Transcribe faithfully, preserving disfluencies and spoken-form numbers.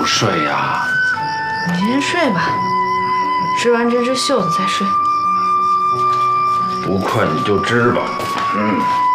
不睡呀？ 你先睡吧，织完这只袖子再睡。 不困你就织吧。嗯。